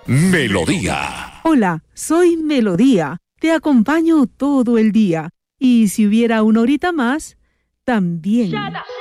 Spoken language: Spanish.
Melodía. Hola, soy Melodía. Te acompaño todo el día. Y si hubiera una horita más, también.